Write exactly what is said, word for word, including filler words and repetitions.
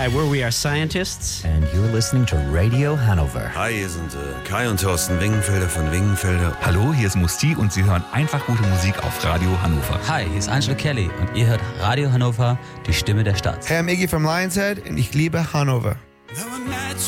Hi, we're We Are Scientists. And you're listening to Radio Hanover. Hi, hier sind äh, Kai und Thorsten Wingenfelder von Wingenfelder. Hallo, hier ist Musti und Sie hören einfach gute Musik auf Radio Hannover. Hi, hier ist Angelo Kelly und ihr hört Radio Hannover, die Stimme der Stadt. Hey, I'm Iggy from Lionshead und ich liebe Hannover. There were nights